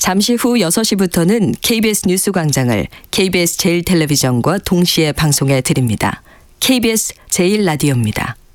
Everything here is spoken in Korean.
잠시 후 6시부터는 KBS 뉴스광장을 KBS 제일텔레비전과 동시에 방송해 드립니다. KBS 제일라디오입니다.